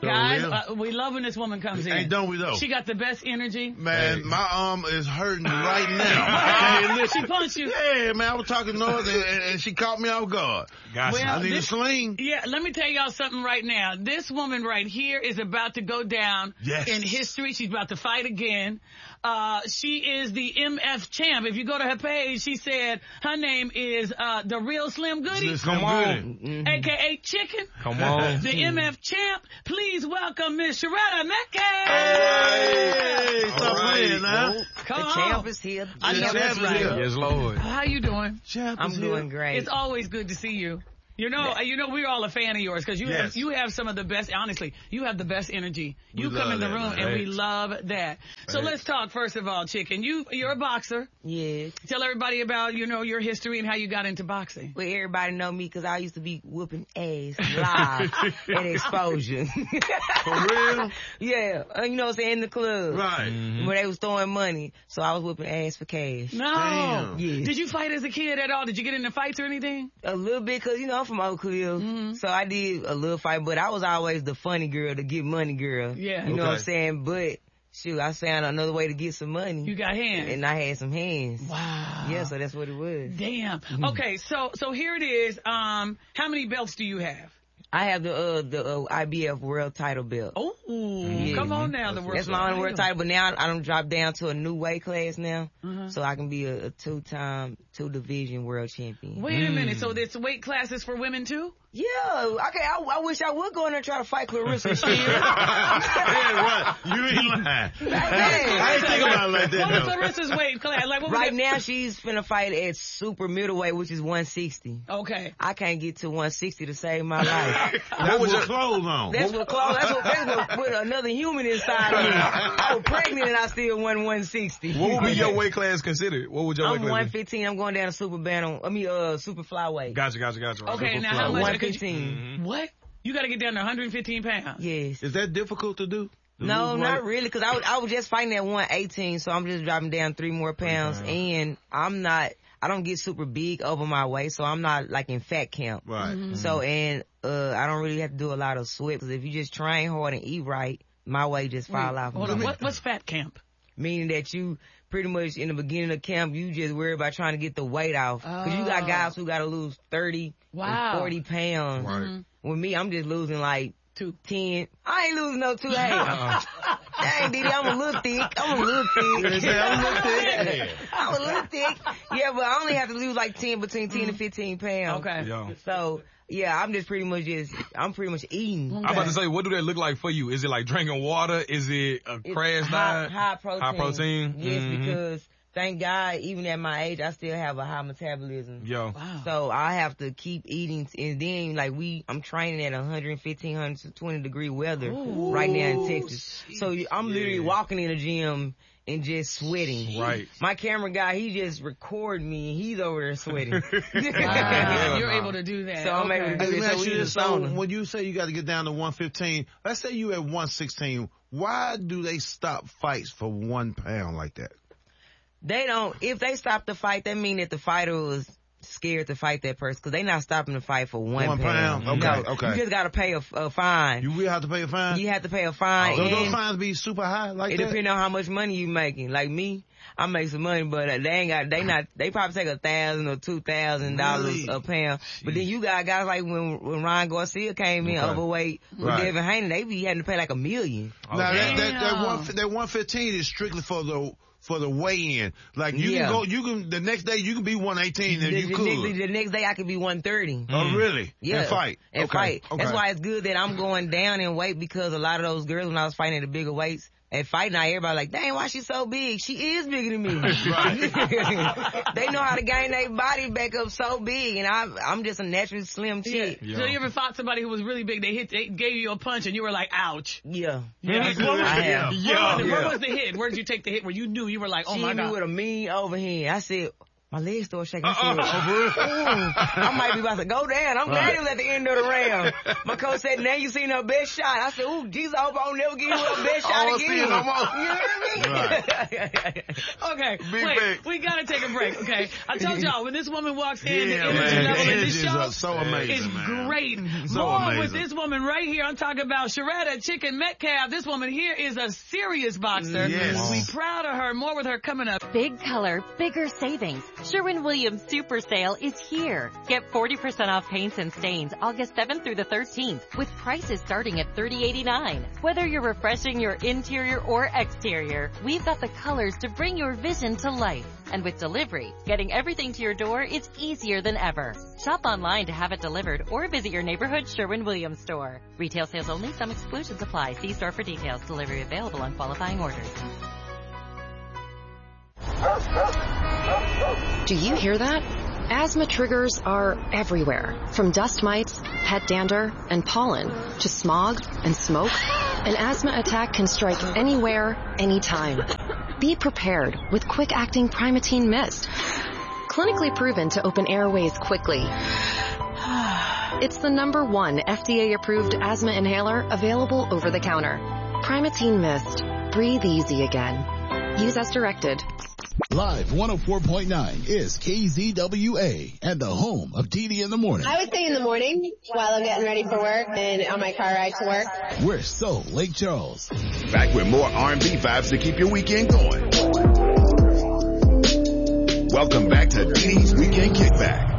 Guys, we love when this woman comes in. Hey, don't we though? She got the best energy. Man, my arm is hurting right now. She punched you. Yeah, man, I was talking noise and she caught me off guard. Gotcha. Well, I need a sling. Yeah, let me tell y'all something right now. This woman right here is about to go down in history. She's about to fight again. She is the MF champ. If you go to her page, she said her name is the Real Slim Goody. Come on. AKA Chicken. Come on. The MF champ. Please welcome Miss Sharetta Mekki. Hey, stop playing now. Come The on. champ is here. I know champ that's is right. here. Yes, Lord. How you doing? I'm doing great. It's always good to see you. You know, we're all a fan of yours because you have some of the best. Honestly, you have the best energy. You come in the room and we love that. So let's talk first of all, Chicken. You're a boxer. Yes. Tell everybody about your history and how you got into boxing. Well, everybody know me because I used to be whooping ass live at Exposure. For real? Yeah, you know what I'm saying, in the club. Right. Where they was throwing money, so I was whooping ass for cash. No. Damn. Yes. Did you fight as a kid at all? Did you get into fights or anything? A little bit, because, I'm from Oak Cliff, so I did a little fight, but I was always the funny girl, the get money girl. Yeah. You know what I'm saying? But, shoot, I found another way to get some money. You got hands. And I had some hands. Wow. Yeah, so that's what it was. Damn. Okay, so here it is. How many belts do you have? I have the IBF world title belt. Oh, come on now, the world. That's my only world title, but now I don't drop down to a new weight class now, so I can be a two-time, two-division world champion. Wait a minute, so there's weight classes for women too? Yeah, okay, I wish I would go in there and try to fight Clarissa Shields. Yeah, right. You ain't lying. I ain't think about it like that, What is though. Clarissa's weight class? Like, what Right now, she's finna fight at super middleweight, which is 160. Okay. I can't get to 160 to save my life. What was your clothes on? That's what close. That's what with another human inside of me. I was pregnant and I still won 160. What would be your weight class considered? What would your I'm weight class 115. I'm going down to super super flyweight. be? Gotcha. Okay, now how much? 115. What? You got to get down to 115 pounds. Yes. Is that difficult to do? No, not really, because I was just fighting at 118, so I'm just dropping down 3 more pounds, and I don't get super big over my weight, so I'm not like in fat camp. Right. So, and I don't really have to do a lot of sweat, because if you just train hard and eat right, my weight just fall off. Hold on, what's fat camp? Meaning that you pretty much in the beginning of camp, you just worry about trying to get the weight off. Because you got guys who got to lose 30 and 40 pounds. Right. With me, I'm just losing like 10. I ain't losing no 2. Hey, dang, Diddy, I'm a little thick. I'm a little thick. Yeah, but I only have to lose like between 10 and 15 pounds. Okay. Yo. So, yeah, I'm pretty much eating. I'm about to say, what do that look like for you? Is it like drinking water? Is it a crash diet? High protein. High protein? Yes, because thank God, even at my age, I still have a high metabolism. Yo. Wow. So I have to keep eating, and then I'm training at 115, 120 degree weather right now in Texas. So I'm literally walking in the gym and just sweating. Right. My camera guy, he just recorded me, and he's over there sweating. You're able to do that. So I'm able to do Let me that. ask So you we in the this, so sauna. when you say you got to get down to 115, let's say you at 116, why do they stop fights for 1 pound like that? They don't. If they stop the fight, that mean that the fighter was scared to fight that person, because they not stopping the fight for 1 pound. Okay. You just got to pay a fine. You will have to pay a fine? You have to pay a fine. So those and fines be super high like it that? depends on how much money you making. Like me, I make some money, but they probably take $1,000 or $2,000 a pound. But then you got guys like when Ryan Garcia came in overweight with Devin Haney, they be having to pay like $1 million. Now that 115 is strictly for the weigh-in. Like you can go, the next day you can be 118 and you could. The next day I could be 130. Oh really? Yeah. And fight. And fight. Okay. That's why it's good that I'm going down in weight, because a lot of those girls when I was fighting at the bigger weights, and fighting out, everybody like, dang, why she so big? She is bigger than me. They know how to gain their body back up so big, and I'm just a naturally slim chick. Yeah. So you ever fought somebody who was really big? They gave you a punch and you were like, ouch. Yeah. I have. Yeah. Where was the hit? Where did you take the hit where you knew you were like, oh she my hit me God? with a mean overhand. I said, My legs started shaking. I might be about to go down. I'm glad he was at the end of the round. My coach said, now you seen her best shot. I said, ooh, Jesus, I hope I don't never give you her best shot again. You know what I mean? Okay, wait, we gotta take a break, okay? I told y'all, when this woman walks in, the energy level in this show so amazing, is great. So More amazing. with this woman right here. I'm talking about Sharetta Chicken Metcalf. This woman here is a serious boxer. Yes. We proud of her. More with her coming up. Big color, bigger savings. Sherwin-Williams Super Sale is here. Get 40% off paints and stains August 7th through the 13th with prices starting at $30.89. Whether you're refreshing your interior or exterior, we've got the colors to bring your vision to life. And with delivery, getting everything to your door is easier than ever. Shop online to have it delivered or visit your neighborhood Sherwin-Williams store. Retail sales only. Some exclusions apply. See store for details. Delivery available on qualifying orders. Do you hear that? Asthma triggers are everywhere, from dust mites, pet dander, and pollen, to smog and smoke. An asthma attack can strike anywhere, anytime. Be prepared with quick-acting Primatene Mist. Clinically proven to open airways quickly. It's the #1 FDA-approved asthma inhaler available over the counter. Primatene Mist. Breathe easy again. Use as directed. Live 104.9 is KZWA and the home of Dee in the morning. I would say in the morning while I'm getting ready for work and on my car ride to work. We're Soul Lake Charles. Back with more R&B vibes to keep your weekend going. Welcome back to Dee's Weekend Kickback.